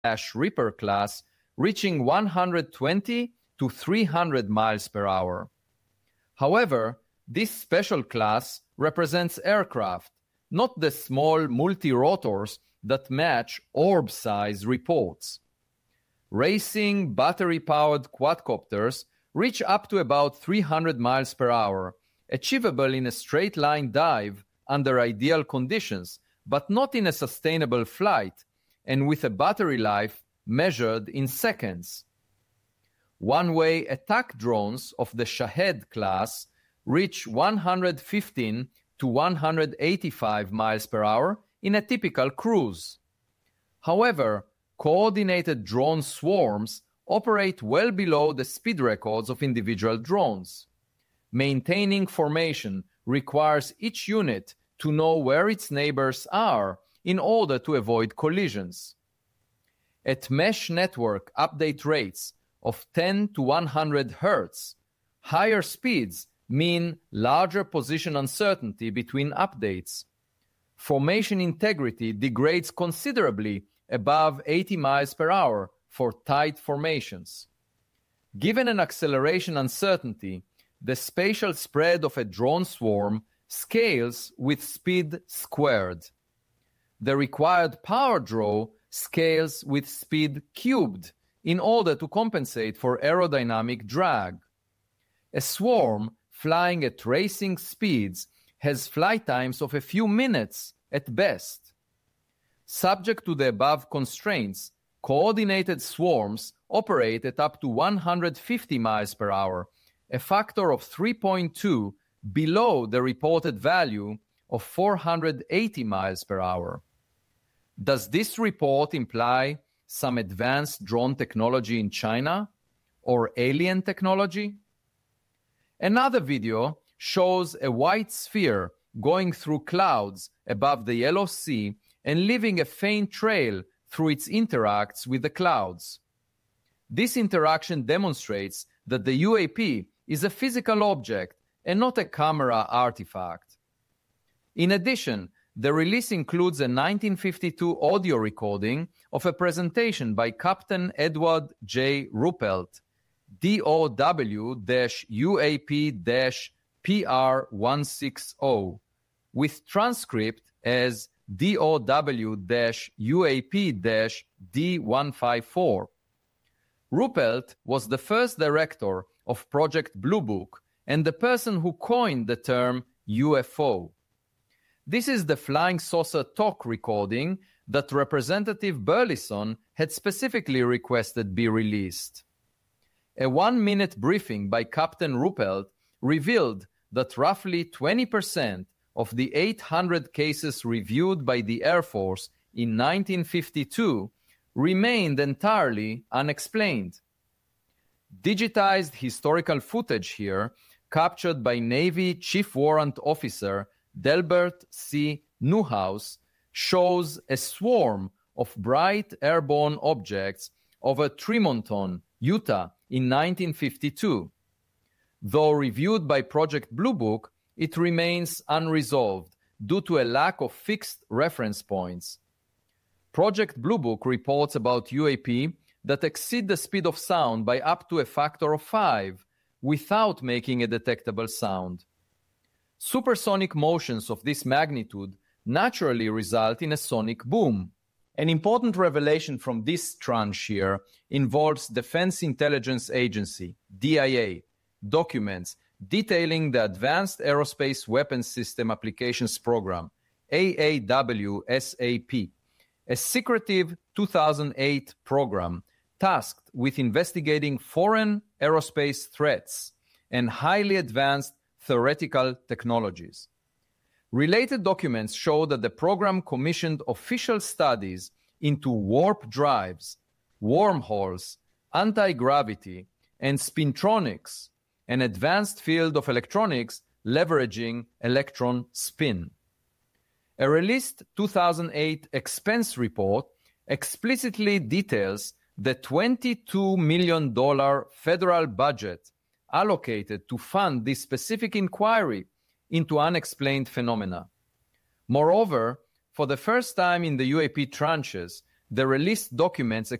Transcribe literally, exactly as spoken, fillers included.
Reaper class, reaching one hundred twenty to three hundred miles per hour. However, this special class represents aircraft, not the small multi-rotors that match orb-size reports. Racing battery-powered quadcopters reach up to about three hundred miles per hour, achievable in a straight-line dive under ideal conditions, but not in a sustainable flight, and with a battery life measured in seconds. One-way attack drones of the Shahed class reach one hundred fifteen to one hundred eighty-five miles per hour in a typical cruise. However, coordinated drone swarms operate well below the speed records of individual drones. Maintaining formation requires each unit to know where its neighbors are in order to avoid collisions. At mesh network update rates of ten to one hundred hertz, higher speeds mean larger position uncertainty between updates. Formation integrity degrades considerably above eighty miles per hour for tight formations. Given an acceleration uncertainty, the spatial spread of a drone swarm scales with speed squared. The required power draw scales with speed cubed in order to compensate for aerodynamic drag. A swarm flying at racing speeds has flight times of a few minutes at best. Subject to the above constraints, coordinated swarms operate at up to one hundred fifty miles per hour, a factor of three point two below the reported value of four hundred eighty miles per hour. Does this report imply some advanced drone technology in China or alien technology? Another video shows a white sphere going through clouds above the Yellow Sea and leaving a faint trail through its interacts with the clouds. This interaction demonstrates that the U A P is a physical object and not a camera artifact. In addition, the release includes a nineteen fifty-two audio recording of a presentation by Captain Edward J. Ruppelt, D O W U A P P R one sixty, with transcript as D O W U A P D one fifty-four. Ruppelt was the first director of Project Blue Book and the person who coined the term U F O. This is the flying saucer talk recording that Representative Burleson had specifically requested be released. A one-minute briefing by Captain Ruppelt revealed that roughly twenty percent of the eight hundred cases reviewed by the Air Force in nineteen fifty-two remained entirely unexplained. Digitized historical footage here, captured by Navy Chief Warrant Officer Delbert C. Newhouse, shows a swarm of bright airborne objects over Tremonton, Utah, in nineteen fifty-two. Though reviewed by Project Blue Book, it remains unresolved due to a lack of fixed reference points. Project Blue Book reports about U A P that exceed the speed of sound by up to a factor of five without making a detectable sound. Supersonic motions of this magnitude naturally result in a sonic boom. An important revelation from this tranche here involves Defense Intelligence Agency, D I A, documents detailing the Advanced Aerospace Weapons System Applications Program, A A W S A P, a secretive two thousand eight program tasked with investigating foreign aerospace threats and highly advanced theoretical technologies. Related documents show that the program commissioned official studies into warp drives, wormholes, anti-gravity, and spintronics, an advanced field of electronics leveraging electron spin. A released two thousand eight expense report explicitly details the twenty-two million dollars federal budget allocated to fund this specific inquiry into unexplained phenomena. Moreover, for the first time in the U A P tranches, the release documents